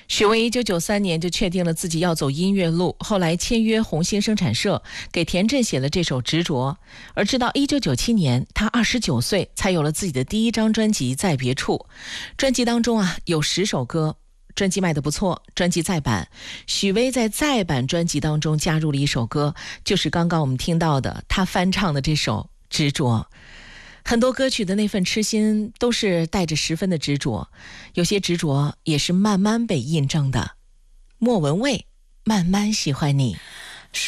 许巍1993年就确定了自己要走音乐路，后来签约红星生产社，给田震写了这首《执着》。而直到1997年，他29岁才有了自己的第一张专辑《在别处》。专辑当中有10首歌，专辑卖得不错，专辑再版。许巍在再版专辑当中加入了一首歌，就是刚刚我们听到的他翻唱的这首《执着》。很多歌曲的那份痴心都是带着10分的执着，有些执着也是慢慢被印证的。莫文蔚，慢慢喜欢你。